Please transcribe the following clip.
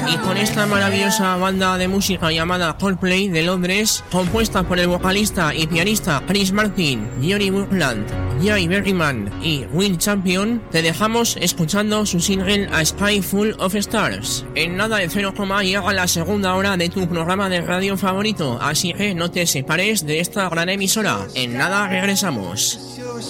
Y con esta maravillosa banda de música llamada Coldplay de Londres, compuesta por el vocalista y pianista Chris Martin, Johnny Buckland, Jay Berryman y Will Champion, te dejamos escuchando su single A Sky Full of Stars. En nada de 0, llega la segunda hora de tu programa de radio favorito, así que no te separes de esta gran emisora. En nada regresamos.